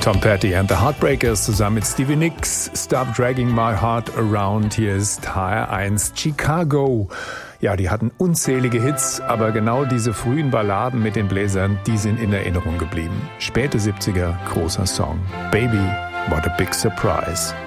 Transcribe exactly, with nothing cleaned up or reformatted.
Tom Petty and the Heartbreakers zusammen mit Stevie Nicks. Stop Dragging My Heart Around. Hier ist H R eins Chicago. Ja, die hatten unzählige Hits, aber genau diese frühen Balladen mit den Bläsern, die sind in Erinnerung geblieben. Späte siebziger, großer Song. Baby, what a big surprise.